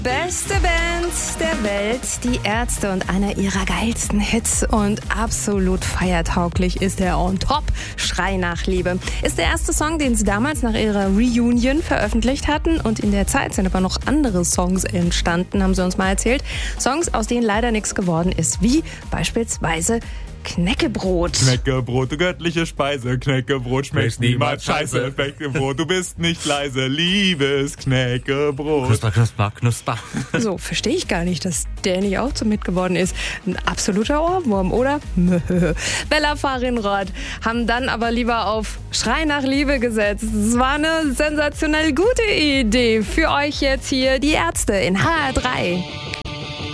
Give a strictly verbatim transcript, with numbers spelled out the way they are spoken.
Beste Band der Welt, die Ärzte, und einer ihrer geilsten Hits und absolut feiertauglich ist der On Top. Schrei nach Liebe ist der erste Song, den sie damals nach ihrer Reunion veröffentlicht hatten, und in der Zeit sind aber noch andere Songs entstanden, haben sie uns mal erzählt. Songs, aus denen leider nichts geworden ist, wie beispielsweise Knäckebrot. Knäckebrot, du göttliche Speise. Knäckebrot schmeckt niemals scheiße. Knäckebrot, du bist nicht leise. Liebes Knäckebrot. Knusper, knusper, knusper. So, verstehe ich gar nicht, dass der nicht auch zum Hit geworden ist. Ein absoluter Ohrwurm, oder? Bella Farinrod haben dann aber lieber auf Schrei nach Liebe gesetzt. Es war eine sensationell gute Idee. Für euch jetzt hier die Ärzte in H R drei.